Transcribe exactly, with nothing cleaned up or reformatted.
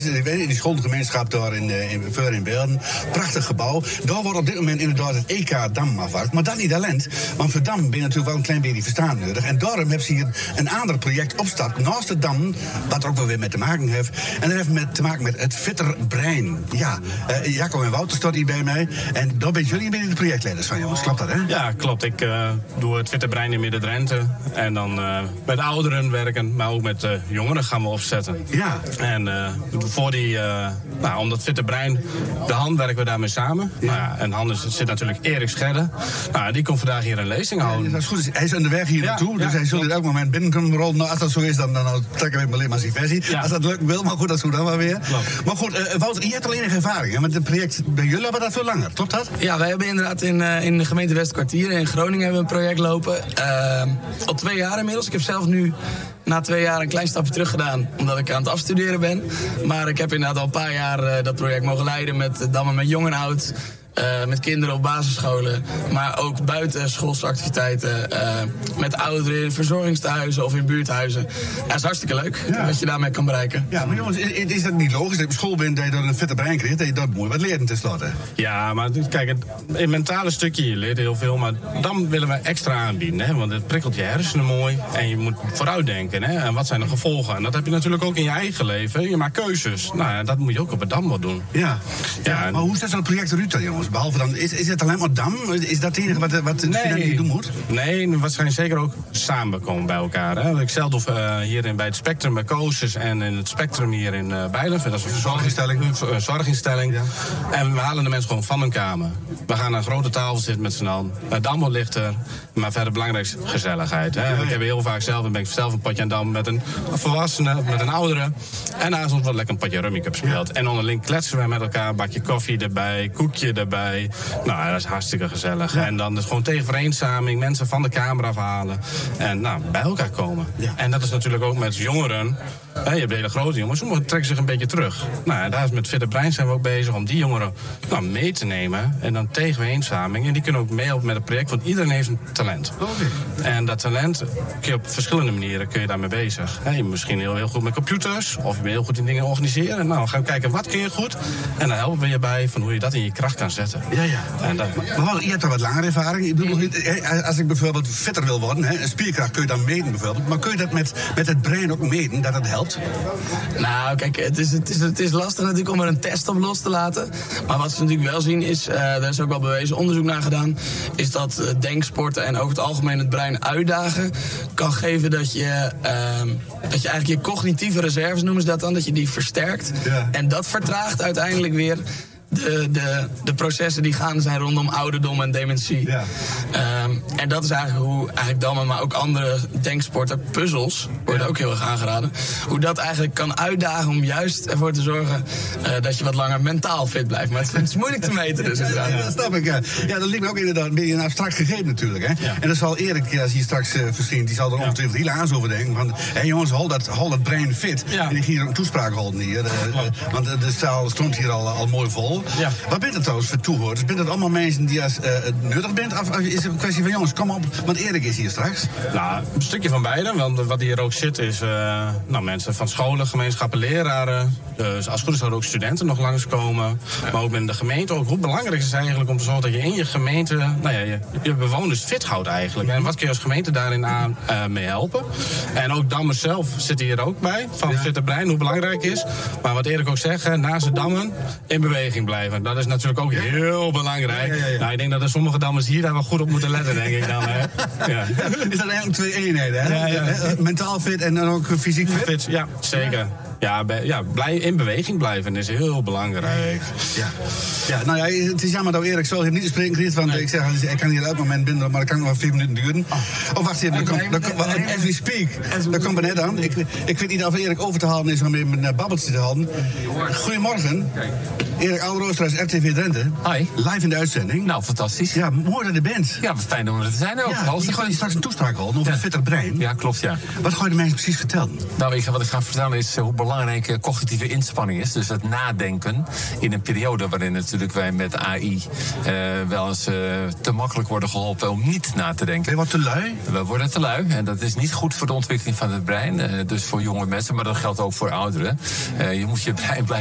In die schoolgemeenschap daar in, in, in, in Beelden. Prachtig gebouw. Daar wordt op dit moment inderdaad het E K Dam afwacht. Maar dat niet alleen. Want voor Dam ben je natuurlijk wel een klein beetje verstaan nodig. En daarom hebben ze hier een ander project opgestart naast het Dam. Wat er ook wel weer mee te maken heeft. En dat heeft met, te maken met het fitter brein. Ja, uh, Jacco en Wouter staat hier bij mij. En daar ben jullie een beetje de projectleiders van, jongens. Klopt dat, hè? Ja, klopt. Ik uh, doe het fitter brein in Midden-Drenthe. En dan uh, met ouderen werken, maar ook met uh, jongeren gaan we opzetten. Ja. En uh, voor die, uh, nou, om dat fitte brein, de hand werken we daarmee samen. Ja. Nou ja, en hand is, zit natuurlijk Erik Scherder. Nou, die komt vandaag hier een lezing houden. Ja, dat is goed. Hij is aan de weg hier ja, naartoe, ja, dus hij zal in elk moment binnen kunnen rollen. Nou, als dat zo is, dan, dan, dan trekken we hem alleen maar zijn versie. Ja. Als dat lukt, wil, maar goed, dat is goed dan wel weer. Klopt. Maar goed, uh, Wouter, je hebt al enige ervaring, hè? Want het project bij jullie hebben dat veel langer, klopt dat? Ja, wij hebben inderdaad in, uh, in de gemeente Westkwartier in Groningen hebben we een project lopen. Uh, al twee jaar inmiddels. Ik heb zelf nu na twee jaar een klein stapje terug gedaan, omdat ik aan het afstuderen ben. Maar ik heb inderdaad al een paar jaar uh, dat project mogen leiden met Dammen met jong en oud. Uh, met kinderen op basisscholen, maar ook buiten schoolse activiteiten. Uh, met ouderen in verzorgingstehuizen of in buurthuizen. Ja, dat is hartstikke leuk, ja. Wat je daarmee kan bereiken. Ja, maar jongens, is, is dat niet logisch dat je op school bent, dat je dan een fitte brein krijgt, dat je dat mooi wat leert tenslotte? Ja, maar kijk, het, het mentale stukje, je leert heel veel, maar dan willen we extra aanbieden. Hè, want het prikkelt je hersenen mooi en je moet vooruitdenken. Hè, en wat zijn de gevolgen? En dat heb je natuurlijk ook in je eigen leven. Je maakt keuzes. Nou ja, dat moet je ook op het Dam wel doen. Ja, ja, ja, maar hoe staat zo'n project eruit dan, jongens? Behalve dan, is, is het alleen maar Dam? Is dat het enige wat, wat de nee, doen moet? Nee, waarschijnlijk zeker ook samenkomen bij elkaar. Hè. Ik zelf doe uh, hier in, bij het Spectrum bij Koosjes en in het Spectrum hier in uh, Bijlhoven. Dat is een zorginstelling. Een uh, zorginstelling. Ja. En we halen de mensen gewoon van hun kamer. We gaan aan een grote tafel zitten met z'n allen. Het Dam wordt lichter, maar verder belangrijk is gezelligheid. Hè. Ja, ja. Ik heb heel vaak zelf, dan ben ik zelf een potje aan Dam met een volwassene, met een oudere. En naast ons wordt lekker een potje Rummy Cup gespeeld. Ja. En onderling kletsen we met elkaar, bakje koffie erbij, koekje erbij. Nou, dat is hartstikke gezellig. Ja. En dan is gewoon tegen vereenzaming, mensen van de kamer afhalen. En nou, bij elkaar komen. Ja. En dat is natuurlijk ook met jongeren. Hè, je hebt hele grote jongens, sommigen trekken zich een beetje terug. Nou, daar is met Fitte Brein zijn we ook bezig om die jongeren nou, mee te nemen. En dan tegen vereenzaming. En die kunnen ook meehelpen met het project, want iedereen heeft een talent. Okay. En dat talent kun je op verschillende manieren kun je daarmee bezig. Hè, je bent misschien heel, heel goed met computers, of je bent heel goed in dingen organiseren. Nou, gaan we kijken wat kun je goed. En dan helpen we je bij van hoe je dat in je kracht kan zetten. Ja, ja. En dat... Maar je hebt er wat langere ervaring. Ik bedoel, als ik bijvoorbeeld fitter wil worden, hè, een spierkracht kun je dan meten bijvoorbeeld. Maar kun je dat met, met het brein ook meten, dat het helpt? Nou, kijk, het is, het, is, het is lastig natuurlijk om er een test op los te laten. Maar wat ze natuurlijk wel zien is, uh, daar is ook wel bewezen onderzoek naar gedaan, is dat uh, denksporten en over het algemeen het brein uitdagen kan geven dat je, uh, dat je eigenlijk je cognitieve reserves, noemen ze dat dan, dat je die versterkt. Ja. En dat vertraagt uiteindelijk weer De, de, de processen die gaande zijn rondom ouderdom en dementie. Ja. Um, en dat is eigenlijk hoe eigenlijk Dammen, maar ook andere denksporten, puzzels, worden ja. ook heel erg aangeraden. Hoe dat eigenlijk kan uitdagen om juist ervoor te zorgen uh, dat je wat langer mentaal fit blijft. Maar het, het is moeilijk te meten dus inderdaad. Ja, dat snap ik. Ja, ja dat lijkt me ook inderdaad een beetje een abstract gegeven natuurlijk. Hè? Ja. En dat zal Erik, als hij straks uh, verschijnt, die zal er ongetwijfeld heel aan over denken. Van, hé jongens, hou dat, hou dat brein fit. Ja. En ik ging hier een toespraak houden hier. Uh, uh, want uh, de zaal stond hier al, al mooi vol. Ja. Wat bent het trouwens voor toehoorders? Bent het allemaal mensen die als uh, nuttig bent? Of is het een kwestie van jongens, kom op, want Erik is hier straks? Nou, een stukje van beide. Want wat hier ook zit is uh, nou, mensen van scholen, gemeenschappen, leraren. Dus als het goed is zouden ook studenten nog langskomen. Ja. Maar ook met de gemeente. Ook hoe belangrijk is het eigenlijk om te zorgen dat je in je gemeente nou ja, je, je bewoners fit houdt eigenlijk. En wat kun je als gemeente daarin aan uh, mee helpen? En ook Dammen zelf zit hier ook bij. Van ja. Fitte Brein, hoe belangrijk is. Maar wat Erik ook zegt, hè, naast het Dammen in beweging blijven. Dat is natuurlijk ook heel belangrijk. Ja, ja, ja. Nou, ik denk dat er sommige dames hier daar wel goed op moeten letten, denk ik dan. Hè. Ja. Is dat eigenlijk twee eenheden, hè? Ja, ja, ja. Mentaal fit en dan ook fysiek fit? fit ja, zeker. Ja, bij, ja, blij in beweging blijven is heel belangrijk. Ja, ja nou ja, het is jammer dat Erik zo niet te spreken kreeg. Want nee. ik zeg, ik kan hier elk moment binnen, maar dat kan nog wel vier minuten duren. Oh, oh wacht even, as we speak. Dat komt er net aan. Ik, ik weet niet of Erik over te halen is om even een babbeltje te houden. Goedemorgen. Erik Ouderoosters, R T V Drenthe. Hi. Live in de uitzending. Nou, fantastisch. Ja, mooi dat je bent. Ja, wat fijn om er te zijn ook. Ja, je gaat straks een toespraak houden over ja. een fitter brein. Ja, klopt, ja. Wat ga je de mensen precies vertellen? Nou, weet je, wat ik ga vertellen is uh, hoe belangrijk belangrijke cognitieve inspanning is. Dus het nadenken in een periode waarin natuurlijk wij met A I uh, wel eens uh, te makkelijk worden geholpen om niet na te denken. Ben je wat te lui? We worden te lui en dat is niet goed voor de ontwikkeling van het brein. Uh, dus voor jonge mensen, maar dat geldt ook voor ouderen. Uh, je moet je brein blijven